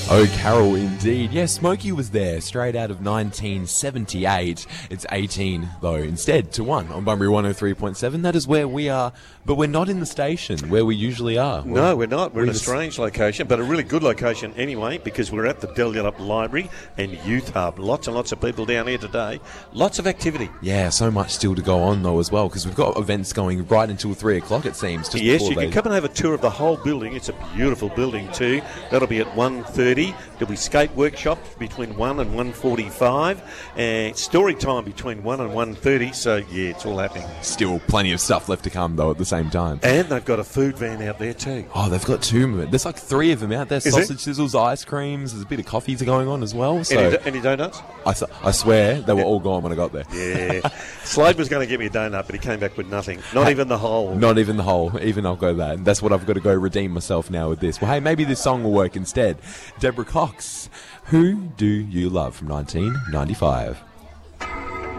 Oh, Carol, indeed. Yeah, Smokey was there, straight out of 1978. It's 18, though, instead, to 1 on Bunbury 103.7. That is where we are, but we're not in the station, where we usually are. No, we're not. We're in a strange location, but a really good location anyway, because we're at the Delyanup Library and Youth Hub. Lots and lots of people down here today. Lots of activity. Yeah, so much still to go on, though, as well, because we've got events going right until 3 o'clock, it seems. Just yes, you can come and have a tour of the whole building. It's a beautiful building, too. That'll be at 1:30. There'll be skate workshop between 1 and 1:45, and story time between 1 and 1:30. So yeah, it's all happening. Still plenty of stuff left to come though at the same time. And they've got a food van out there too. Oh, they've got 2 of them. There's like 3 of them out there. Sausage sizzles, ice creams. There's a bit of coffees going on as well. So any donuts? I swear they were all gone when I got there. Yeah, Slade was going to get me a donut, but he came back with nothing. Not even the whole. Not even the whole. Even I'll go that. That's what I've got to go redeem myself now with this. Well, hey, maybe this song will work instead. Deborah Cox, Who Do You Love from 1995.